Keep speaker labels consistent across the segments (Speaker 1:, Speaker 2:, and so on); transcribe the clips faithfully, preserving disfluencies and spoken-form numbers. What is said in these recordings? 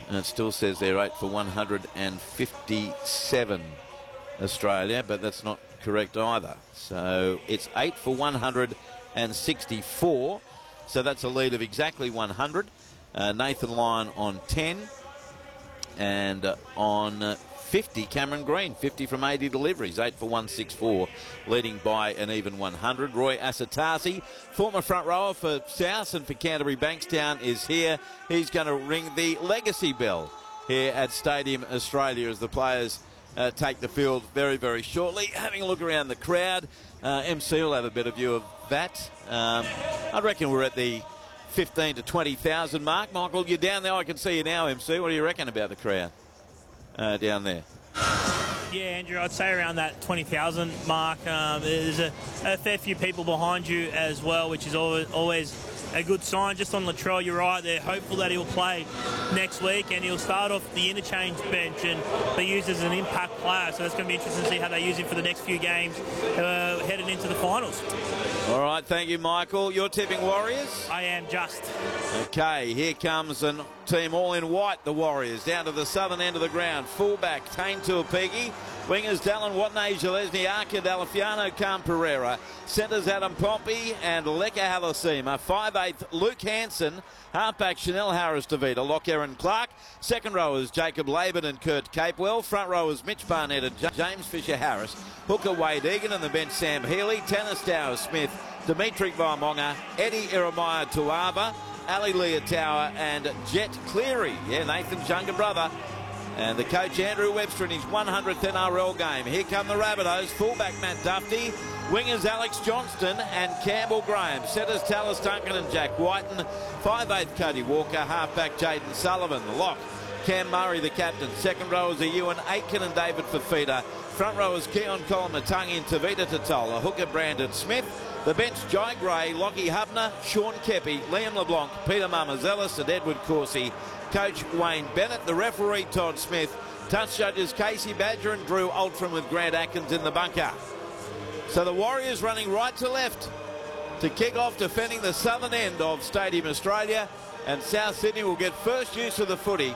Speaker 1: And it still says they're eight for one hundred fifty-seven Australia, but that's not correct either. So it's eight for one hundred sixty-four. So that's a lead of exactly one hundred. Uh, Nathan Lyon on ten. And uh, on uh, fifty, Cameron Green, fifty from eighty deliveries, eight for one sixty-four, leading by an even one hundred. Roy Asatasi, former front rower for South and for Canterbury Bankstown, is here. He's going to ring the legacy bell here at Stadium Australia as the players uh, take the field very, very shortly. Having a look around the crowd, uh, M C will have a better view of that. Um, I reckon we're at the fifteen to twenty thousand mark. Michael, you're down there. I can see you now, M C. What do you reckon about the crowd uh, down there?
Speaker 2: Yeah, Andrew, I'd say around that twenty thousand mark. Um, there's a, a fair few people behind you as well, which is always, always a good sign. Just on Latrell, you're right. They're hopeful that he'll play next week and he'll start off the interchange bench and be used as an impact player. So that's going to be interesting to see how they use him for the next few games uh, headed into the finals.
Speaker 1: All right, thank you, Michael. You're tipping Warriors?
Speaker 2: I am just.
Speaker 1: Okay, here comes a team all in white, the Warriors, down to the southern end of the ground. Fullback, Tane Tuapigi. Wingers, Dallin Watney, Jalesny Arca, Dalafiano, Khan Pereira. Centres, Adam Pompey and Leka Halasima. five eighth, Luke Hanson. Halfback, Chanel Harris-Davida, Lock Aaron Clark. Second rowers, Jacob Laban and Kurt Capewell. Front rowers, Mitch Barnett and James Fisher-Harris. Hooker, Wade Egan, and the bench, Sam Healy. Tanner Stower Smith, Dimitri Vaimonga, Eddie Iremaya Tuava, Ali Leotawa and Jet Cleary. Yeah, Nathan's younger brother. And the coach, Andrew Webster, in his one hundredth N R L game. Here come the Rabbitohs. Fullback, Matt Duffy. Wingers, Alex Johnston and Campbell Graham. Setters, Tallis Duncan and Jack Whiten. five eighth, Cody Walker. Halfback, Jaden Sullivan. The lock, Cam Murray, the captain. Second rowers are Ewan Aitken and David Fafita. Front rowers, Keon Kolomatangi and Tavita Totola. Hooker, Brandon Smith. The bench, Jai Gray, Lockie Hubner, Sean Kepi, Liam LeBlanc, Peter Mamazelis and Edward Corsi. Coach Wayne Bennett, the referee Todd Smith, touch judges Casey Badger and Drew Altram with Grant Atkins in the bunker. So the Warriors running right to left to kick off, defending the southern end of Stadium Australia, and South Sydney will get first use of the footy.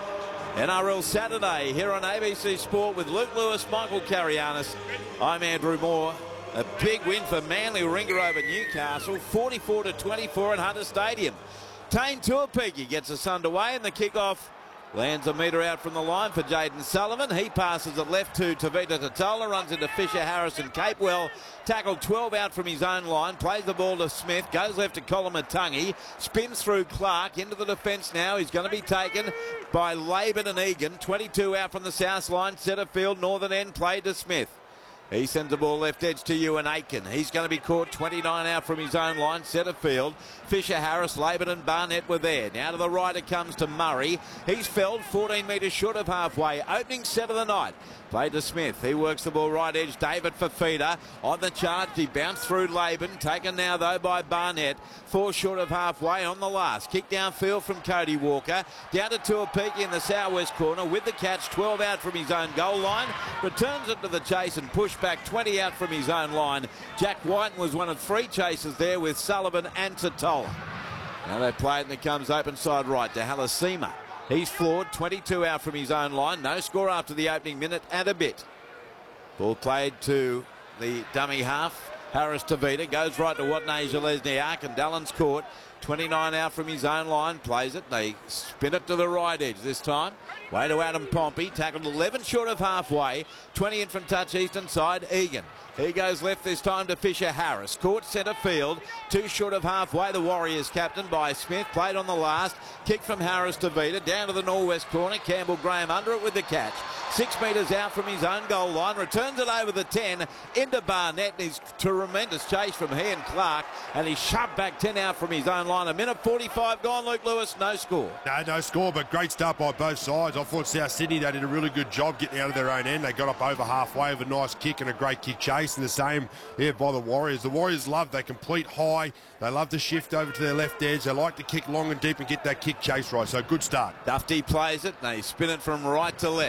Speaker 1: N R L Saturday here on A B C Sport with Luke Lewis, Michael Carianis. I'm Andrew Moore. A big win for Manly Ringer over Newcastle, forty-four to twenty-four at Hunter Stadium. Tane Tuapigi gets us underway, and the kickoff lands a metre out from the line for Jaden Sullivan. He passes it left to Tavita Totola, runs into Fisher, Harris and Capewell. Tackled twelve out from his own line, plays the ball to Smith, goes left to Kolomatangi, spins through Clark, into the defence now. He's going to be taken by Laban and Egan. twenty-two out from the south line, centre field, northern end, played to Smith. He sends the ball left edge to Ewan Aitken. He's going to be caught twenty-nine out from his own line, centre field. Fisher, Harris, Laban and Barnett were there. Now to the right it comes to Murray. He's felled fourteen metres short of halfway. Opening set of the night. Played to Smith. He works the ball right edge. David Fafita on the charge. He bounced through Laban. Taken now though by Barnett. Four short of halfway on the last. Kick downfield from Cody Walker. Down to Tuapigi in the southwest corner with the catch. twelve out from his own goal line. Returns it to the chase and push back twenty out from his own line. Jack Whiten was one of three chasers there with Sullivan and Totola. Now they play it and it comes open side right to Halasima. He's floored, twenty-two out from his own line. No score after the opening minute and a bit. Ball played to the dummy half. Harris Tavita goes right to Watney Jalesniak and Dallin's caught. twenty-nine out from his own line, plays it. They spin it to the right edge this time. Way to Adam Pompey, tackled eleven short of halfway. twenty in from touch eastern side, Egan. He goes left this time to Fisher Harris. Caught centre field, two short of halfway. The Warriors captain by Smith, played on the last. Kick from Harris to Vida, down to the northwest corner. Campbell Graham under it with the catch. Six metres out from his own goal line, returns it over the ten into Barnett. And he's tremendous chase from he and Clark, and he's shoved back ten out from his own line. A minute forty-five gone, Luke Lewis, no score.
Speaker 3: No, no score, but great start by both sides. I thought South Sydney, they did a really good job getting out of their own end. They got up over halfway with a nice kick and a great kick chase, and the same here by the Warriors. The Warriors love, they complete high, they love to shift over to their left edge, they like to kick long and deep and get that kick chase right, so good start.
Speaker 1: Dufty plays it, they spin it from right to left.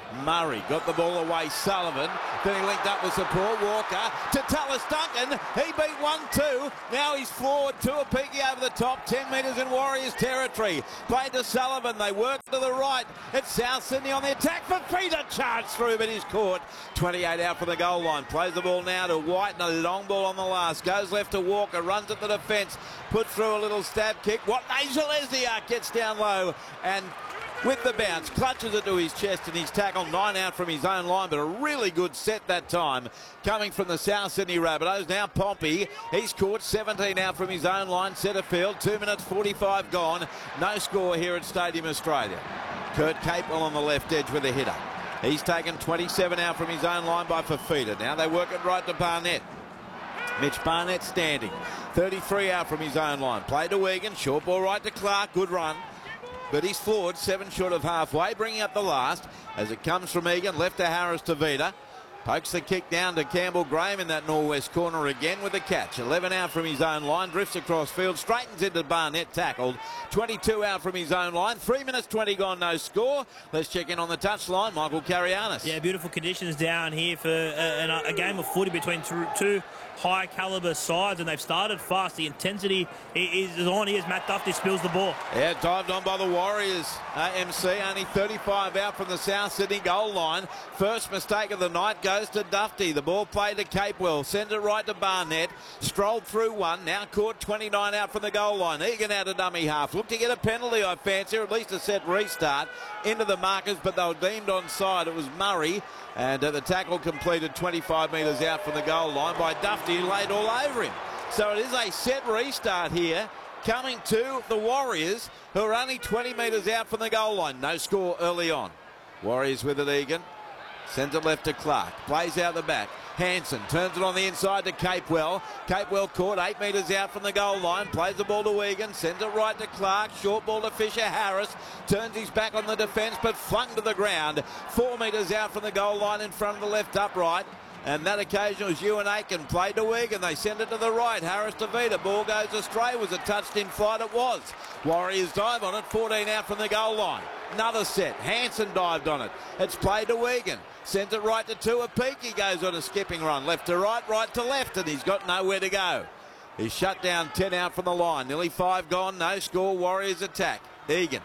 Speaker 1: Murray got the ball away. Sullivan. Then he linked up with support. Walker to Tallis Duncan. He beat one two. Now he's forward. Tuapiki over the top. ten metres in Warriors territory. Played to Sullivan. They work to the right. It's South Sydney on the attack. Fifita charged through, but he's caught. twenty-eight out for the goal line. Plays the ball now to White, and a long ball on the last. Goes left to Walker. Runs at the defence. Put through a little stab kick. What Nigel Lesniak gets down low and with the bounce, clutches it to his chest, and he's tackled. Nine out from his own line, but a really good set that time coming from the South Sydney Rabbitohs. Now Pompey, he's caught. seventeen out from his own line, centre field. two minutes forty-five gone. No score here at Stadium Australia. Kurt Capewell on the left edge with a hitter. He's taken twenty-seven out from his own line by Fifita. Now they work it right to Barnett. Mitch Barnett standing. thirty-three out from his own line. Play to Egan. Short ball right to Clark. Good run. But he's forward, seven short of halfway, bringing up the last as it comes from Egan, left to Harris to Vida. Pokes the kick down to Campbell Graham in that northwest corner again with the catch. eleven out from his own line, drifts across field, straightens into Barnett, tackled. twenty-two out from his own line, three minutes twenty gone, no score. Let's check in on the touchline, Michael Carianis.
Speaker 2: Yeah, beautiful conditions down here for a, a game of footy between two, two high caliber sides, and they've started fast. The intensity is on here as Matt Dufty spills the ball.
Speaker 1: Yeah, dived on by the Warriors. Uh, M C only thirty-five out from the South Sydney goal line. First mistake of the night goes to Dufty. The ball played to Capewell. Sends it right to Barnett. Strolled through one. Now caught twenty-nine out from the goal line. Egan out of dummy half. Looked to get a penalty, I fancy, or at least a set restart into the markers, but they were deemed onside. It was Murray. And uh, the tackle completed twenty-five metres out from the goal line by Dufty, who laid all over him. So it is a set restart here coming to the Warriors, who are only twenty metres out from the goal line. No score early on. Warriors with it, Egan. Sends it left to Clark. Plays out the back. Hanson turns it on the inside to Capewell. Capewell caught eight metres out from the goal line. Plays the ball to Egan. Sends it right to Clark. Short ball to Fisher Harris. Turns his back on the defence, but flung to the ground. Four metres out from the goal line in front of the left upright. And that occasion was Ewan Aiken. Played to Egan. They send it to the right. Harris to Vida. Ball goes astray. Was it touched in flight? It was. Warriors dive on it. fourteen out from the goal line. Another set. Hanson dived on it. It's played to Egan. Sends it right to Tuapiki. Goes on a skipping run. Left to right, right to left. And he's got nowhere to go. He's shut down ten out from the line. Nearly five gone. No score. Warriors attack. Egan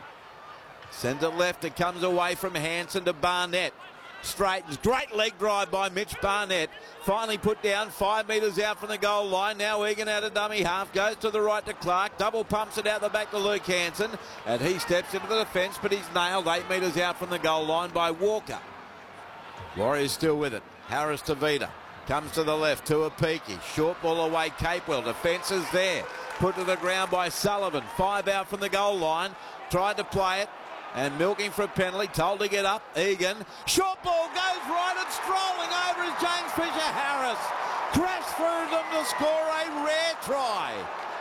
Speaker 1: sends it left. It comes away from Hanson to Barnett. Straightens. Great leg drive by Mitch Barnett. Finally put down five metres out from the goal line. Now Egan out of dummy half. Goes to the right to Clark. Double pumps it out the back to Luke Hanson. And he steps into the defence, but he's nailed eight metres out from the goal line by Walker. Warriors still with it. Harris to Vida. Comes to the left. Tuapiki. Short ball away. Capewell. Defence is there. Put to the ground by Sullivan. Five out from the goal line. Tried to play it. And milking for a penalty, told to get up. Egan. Short ball goes right and strolling over is James Fisher Harris. Crashed through them to score a rare try.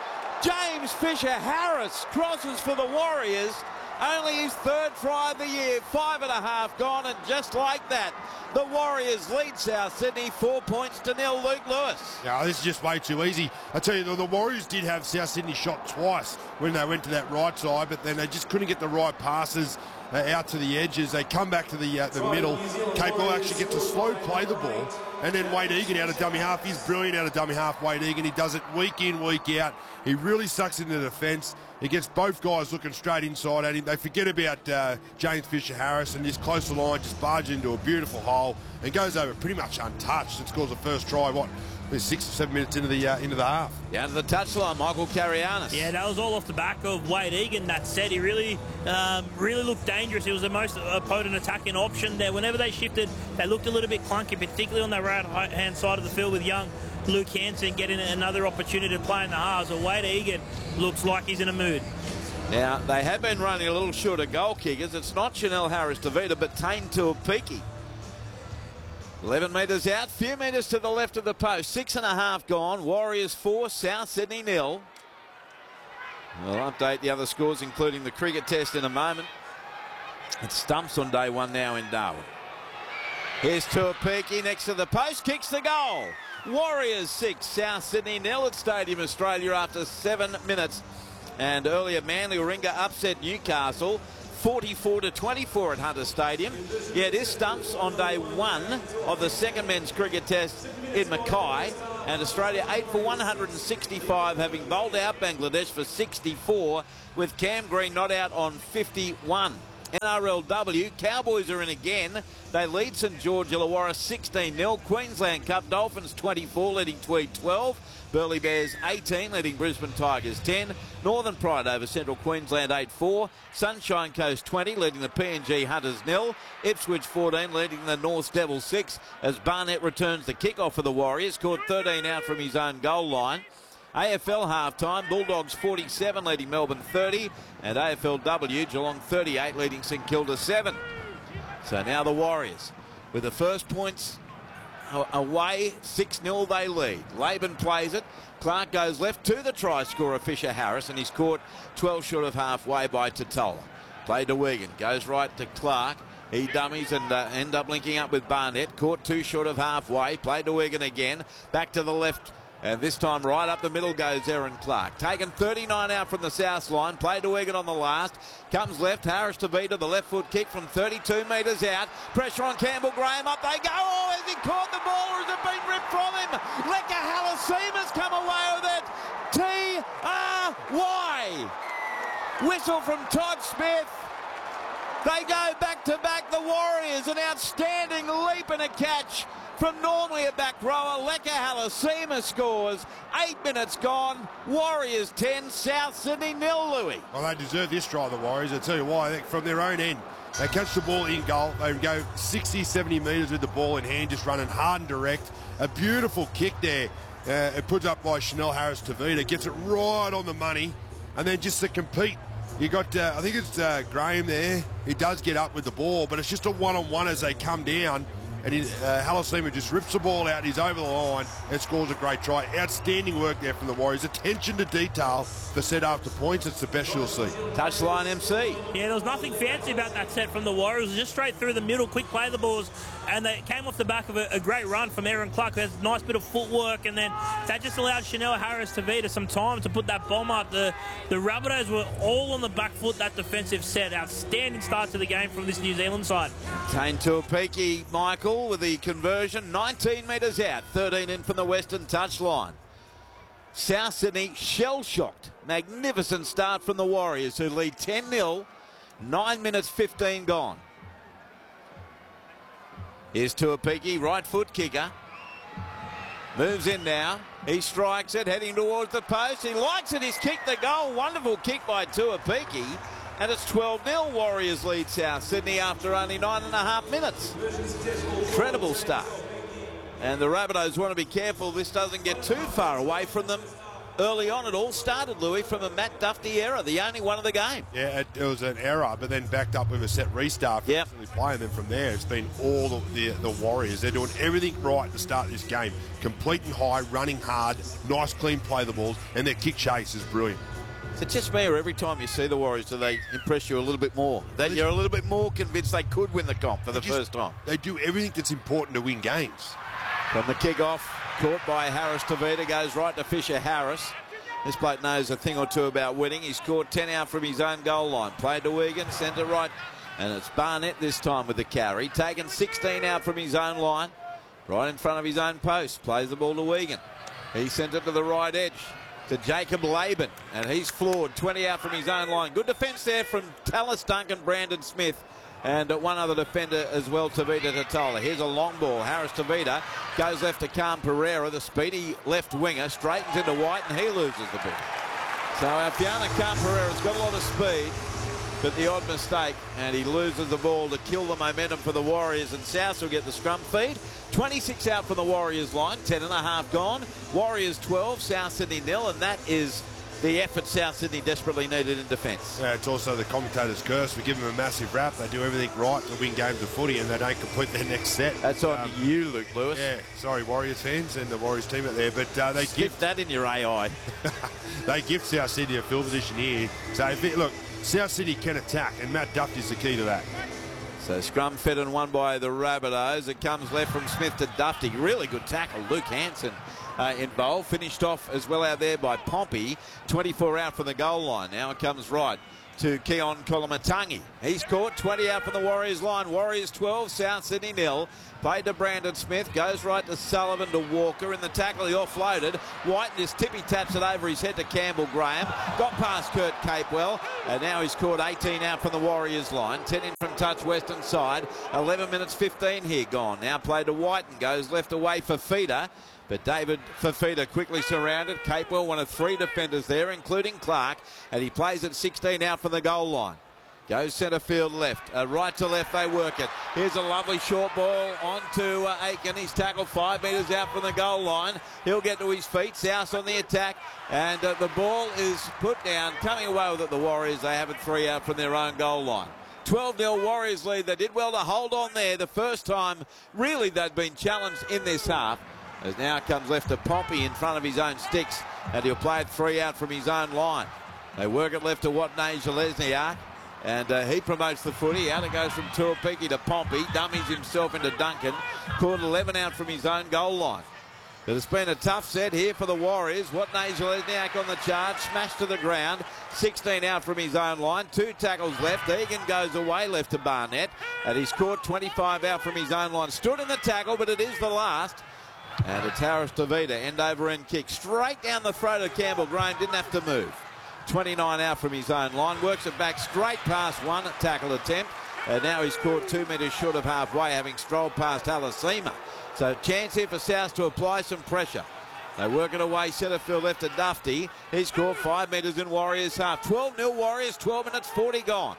Speaker 1: James Fisher Harris crosses for the Warriors. Only his third try of the year. Five and a half gone, and just like that, the Warriors lead South Sydney four points to nil. Luke Lewis.
Speaker 3: Yeah, this is just way too easy. I tell you, the, the Warriors did have South Sydney shot twice when they went to that right side, but then they just couldn't get the right passes uh, out to the edges. They come back to the uh, the middle. Capewell actually gets to slow play the ball, and then Wade Egan out of dummy half. He's brilliant out of dummy half, Wade Egan. He does it week in, week out. He really sucks into the defence. He gets both guys looking straight inside at him. They forget about uh, James Fisher Harris, and this closer line just barges into a beautiful hole and goes over pretty much untouched and scores the first try. What? There's six or seven minutes into the uh, into the half.
Speaker 1: Down to the touchline, Michael Carianis.
Speaker 2: Yeah, that was all off the back of Wade Egan. That said, he really, um, really looked dangerous. He was the most potent attacking option there. Whenever they shifted, they looked a little bit clunky, particularly on the right-hand side of the field with young Luke Hanson getting another opportunity to play in the halves. So Wade Egan looks like he's in a mood.
Speaker 1: Now, they have been running a little short of goal kickers. It's not Chanel Harris-Tavita, but Tane Tuapiki. eleven metres out, few metres to the left of the post. Six and a half gone. Warriors four, South Sydney nil. We'll update the other scores, including the cricket test, in a moment. It stumps on day one now in Darwin. Here's Tuapiki next to the post, kicks the goal. Warriors six, South Sydney nil at Stadium Australia after seven minutes. And earlier, Manly Warringah upset Newcastle. forty-four to twenty-four at Hunter Stadium. Yeah, it is stumps on day one of the second men's cricket test in Mackay. And Australia eight for one hundred sixty-five, having bowled out Bangladesh for sixty-four, with Cam Green not out on fifty-one. N R L W, Cowboys are in again. They lead St George Illawarra sixteen nil. Queensland Cup, Dolphins twenty-four, leading Tweed twelve. Burleigh Bears eighteen, leading Brisbane Tigers ten. Northern Pride over Central Queensland eight four. Sunshine Coast twenty, leading the P N G Hunters nil. Ipswich fourteen, leading the North Devils six, as Barnett returns the kick-off for the Warriors. Scored thirteen out from his own goal line. A F L half-time, Bulldogs forty-seven, leading Melbourne thirty. And A F L W, Geelong thirty-eight, leading St Kilda seven. So now the Warriors, with the first points away, six nil they lead. Laban plays it. Clark goes left to the try scorer, Fisher Harris, and he's caught twelve short of halfway by Totola. Played to Wigan, goes right to Clark. He dummies and uh, end up linking up with Barnett. Caught two short of halfway. Played to Wigan again. Back to the left. And this time right up the middle goes Aaron Clark. Taken thirty-nine out from the south line. Played to Wigan on the last. Comes left. Harris to Vita. The left foot kick from thirty-two metres out. Pressure on Campbell Graham. Up they go. Oh, has he caught the ball or has it been ripped from him? Leka Halasima's come away with it. T R Y. Whistle from Todd Smith. They go back to back, the Warriors. An outstanding leap and a catch from normally a back rower. Leka Halasima scores. Eight minutes gone. Warriors ten, South Sydney nil, Louis.
Speaker 3: Well, they deserve this try, the Warriors. I'll tell you why. I think from their own end, they catch the ball in goal. They go sixty, seventy metres with the ball in hand, just running hard and direct. A beautiful kick there. Uh, it puts up by Chanel Harris-Tavita. Gets it right on the money. And then just to compete, you got, uh, I think it's uh, Graham there. He does get up with the ball, but it's just a one-on-one as they come down. And he, uh, Halasima just rips the ball out. He's over the line and scores a great try. Outstanding work there from the Warriors. Attention to detail for set after points. It's the best you'll see.
Speaker 1: Touchline M C.
Speaker 2: Yeah, there was nothing fancy about that set from the Warriors. It was just straight through the middle, quick play the balls. And they came off the back of a, a great run from Aaron Clark, who has a nice bit of footwork. And then that just allowed Chanel Harris-Tavita some time to put that bomb up. The, the Rabbitohs were all on the back foot, that defensive set. Outstanding start to the game from this New Zealand side.
Speaker 1: Kane Tuapiki, Michael, with the conversion. nineteen metres out, thirteen in from the western touchline. South Sydney shell-shocked. Magnificent start from the Warriors, who lead ten nil. nine minutes fifteen gone. Here's Tuapiki, right foot kicker. Moves in now. He strikes it, heading towards the post. He likes it. He's kicked the goal. Wonderful kick by Tuapiki. And it's twelve nil. Warriors lead South Sydney after only nine and a half minutes. Incredible start. And the Rabbitohs want to be careful this doesn't get too far away from them. Early on, it all started, Louis, from a Matt Duffy error, the only one of the game.
Speaker 3: Yeah, it, it was an error, but then backed up with a set restart.
Speaker 1: Yep.
Speaker 3: Playing them from there. It's been all the, the, the Warriors. They're doing everything right at the start of this game. Completing high, running hard, nice, clean play the balls, and their kick chase is brilliant.
Speaker 1: Is it just me, or every time you see the Warriors, do they impress you a little bit more? That you're a little bit more convinced they could win the comp for the
Speaker 3: just,
Speaker 1: first time?
Speaker 3: They do everything that's important to win games.
Speaker 1: From the kick-off, caught by Harris-Tavita, goes right to Fisher Harris. This bloke knows a thing or two about winning. He scored ten out from his own goal line. Played to Wigan, centre right. And it's Barnett this time with the carry. Taken sixteen out from his own line. Right in front of his own post. Plays the ball to Wigan. He sent it to the right edge to Jacob Laban. And he's floored. twenty out from his own line. Good defence there from Tallis Duncan, Brandon Smith. And one other defender as well, Tavita Totola. Here's a long ball. Harris-Tavita goes left to Khan Pereira, the speedy left winger, straightens into White, and he loses the ball. So Alfiana Khan Pereira's got a lot of speed, but the odd mistake, and he loses the ball to kill the momentum for the Warriors, and South will get the scrum feed. twenty-six out from the Warriors line, ten and a half gone. Warriors twelve, South Sydney nil, and that is the effort South Sydney desperately needed in defence.
Speaker 3: Yeah, it's also the commentator's curse. We give them a massive rap. They do everything right to win games of footy, and they don't complete their next set.
Speaker 1: That's on
Speaker 3: um,
Speaker 1: you, Luke Lewis.
Speaker 3: Yeah, sorry, Warriors fans and the Warriors team out there, but uh, they
Speaker 1: Skip
Speaker 3: give
Speaker 1: that in your A I.
Speaker 3: they give South Sydney a field position here. So if it, look, South Sydney can attack, and Matt Duff is the key to that.
Speaker 1: So scrum fed and won by the Rabbitohs. It comes left from Smith to Dufty. Really good tackle, Luke Hanson. Uh, in bowl, finished off as well out there by Pompey. twenty-four out from the goal line. Now it comes right to Keon Kolomatangi. He's caught twenty out from the Warriors line. Warriors twelve, South Sydney nil. Played to Brandon Smith, goes right to Sullivan to Walker. In the tackle, he offloaded. White just tippy taps it over his head to Campbell Graham. Got past Kurt Capewell, and now he's caught eighteen out from the Warriors line. ten in from touch western side. eleven minutes fifteen here gone. Now played to White and goes left away for Feeder. But David Fafita quickly surrounded. Capewell, one of three defenders there, including Clark, and he plays at sixteen out from the goal line. Goes centre field left. Uh, right to left, they work it. Here's a lovely short ball onto uh, Aiken. He's tackled five metres out from the goal line. He'll get to his feet. South on the attack. And uh, the ball is put down. Coming away with it, the Warriors. They have it three out from their own goal line. twelve nil Warriors lead. They did well to hold on there. The first time, really, they'd been challenged in this half. As now comes left to Pompey in front of his own sticks. And he'll play it three out from his own line. They work it left to Watney Lesniak. And uh, he promotes the footy. Out it goes from Tuapiki to Pompey. Dummies himself into Duncan. Caught eleven out from his own goal line. But it's been a tough set here for the Warriors. Watney Lesniak on the charge. Smashed to the ground. sixteen out from his own line. Two tackles left. Egan goes away left to Barnett. And he's caught twenty-five out from his own line. Stood in the tackle, but it is the last. And it's Harris Tavita. End over end kick. Straight down the throat of Campbell Graham. Didn't have to move. twenty-nine out from his own line. Works it back straight past one tackle attempt. And now he's caught two metres short of halfway, having strolled past Alasima. So chance here for South to apply some pressure. They work it away, centre field left to Dufty. He's caught five metres in Warriors half. twelve nil Warriors, twelve minutes forty gone.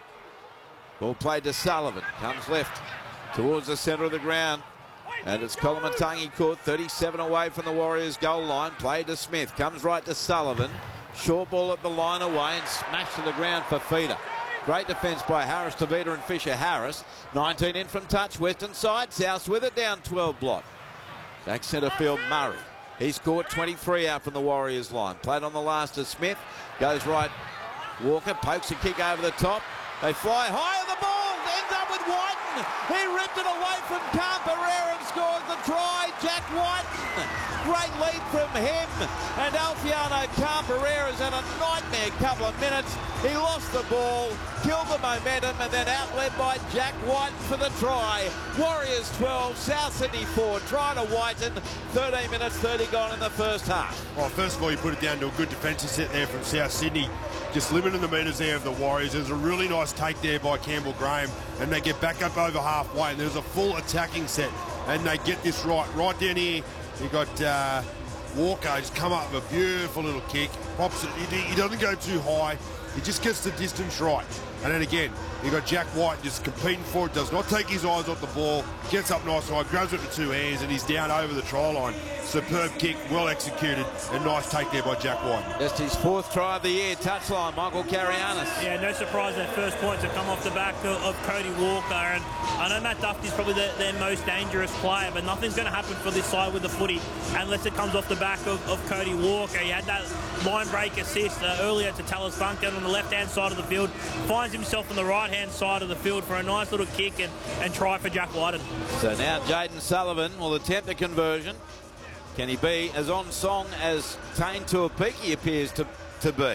Speaker 1: Ball played to Sullivan. Comes left towards the centre of the ground. And it's Kolomatangi caught thirty-seven away from the Warriors goal line. Played to Smith. Comes right to Sullivan. Short ball at the line away and smashed to the ground for Feeder. Great defence by Harris, Tavita and Fisher Harris. nineteen in from touch, western side. South with it, down twelve block. Back centre field, Murray. He's caught twenty-three out from the Warriors line. Played on the last to Smith. Goes right. Walker pokes a kick over the top. They fly high, and the ball ends up with Whiten. He ripped it away from Camperera and scores the try. Jack Whiten. Great lead from him. And Alfiano Camperera's had a nightmare couple of minutes. He lost the ball, killed the momentum, and then outled by Jack Whiten for the try. Warriors twelve, South Sydney four. Try to Whiten. thirteen minutes thirty gone in the first half.
Speaker 3: Well, first of all, you put it down to a good defensive set there from South Sydney. Just limiting the metres there of the Warriors. There's a really nice take there by Campbell Graham, and they get back up over halfway, and there's a full attacking set, and they get this right. Right down here, you've got uh, Walker. He's come up with a beautiful little kick. Pops it. He, he doesn't go too high. He just gets the distance right. And then again, you've got Jack White just competing for it, does not take his eyes off the ball, gets up nice high, grabs it with two hands, and he's down over the try line. Superb kick, well executed, and nice take there by Jack White.
Speaker 1: Just his fourth try of the year, touchline, Michael Carianis.
Speaker 2: Yeah, no surprise that first points have come off the back of, of Cody Walker. And I know Matt Dufty's probably the, their most dangerous player, but nothing's going to happen for this side with the footy unless it comes off the back of, of Cody Walker. He had that line break assist uh, earlier to Tallis Duncan on the left-hand side of the field. Finds himself on the right-hand side of the field for a nice little kick and, and try for Jack Whiten.
Speaker 1: So now Jaden Sullivan will attempt the conversion. Can he be as on song as Tane Tuapiki appears to, to be?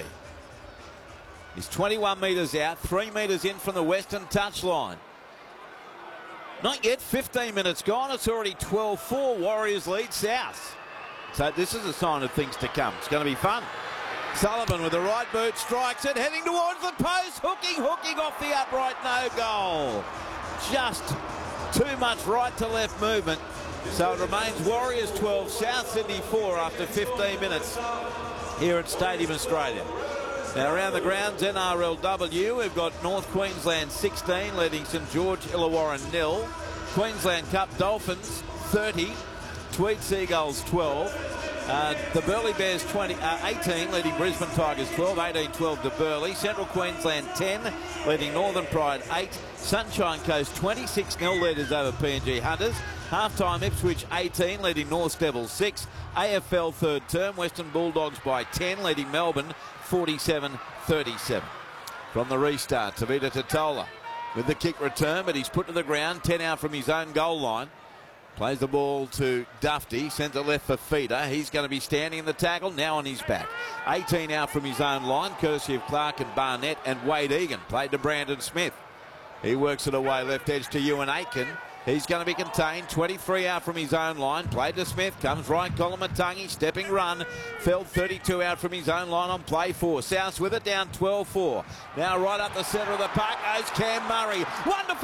Speaker 1: He's twenty-one metres out, three metres in from the western touchline. Not yet, fifteen minutes gone. It's already twelve four. Warriors lead South. So this is a sign of things to come. It's going to be fun. Sullivan with the right boot strikes it, heading towards the post. Hooking, hooking off the upright, no goal. Just too much right to left movement. So it remains Warriors twelve, South Sydney four after fifteen minutes here at Stadium Australia. Now around the grounds, N R L W, we've got North Queensland sixteen, leading St George Illawarra nil. Queensland Cup Dolphins thirty, Tweed Seagulls twelve. Uh, the Burleigh Bears twenty, uh, eighteen, leading Brisbane Tigers twelve, eighteen twelve to Burleigh. Central Queensland ten, leading Northern Pride eight. Sunshine Coast twenty-six nil leaders over P N G Hunters. Half-time Ipswich eighteen, leading North Devils six. A F L third term, Western Bulldogs by ten, leading Melbourne forty-seven thirty-seven. From the restart, Tavita Totola with the kick return, but he's put to the ground, ten out from his own goal line. Plays the ball to Dufty, sends it left for Feeder. He's going to be standing in the tackle, now on his back. eighteen out from his own line, courtesy of Clark and Barnett, and Wade Egan played to Brandon Smith. He works it away left edge to Ewan Aiken. He's going to be contained. twenty-three out from his own line. Played to Smith. Comes right. Colomatungi. Stepping run. Fell thirty-two out from his own line on play four. South with it down twelve four. Now right up the centre of the park goes Cam Murray. Wonderful.